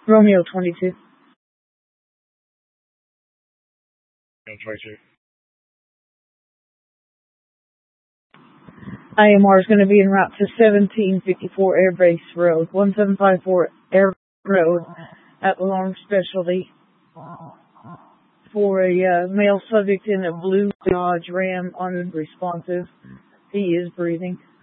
Romeo 22. 22. IMR is going to be en route to 1754 Air Base Road, 1754 Air Road at Alarm Specialty for a male subject in a blue Dodge Ram unresponsive. He is breathing.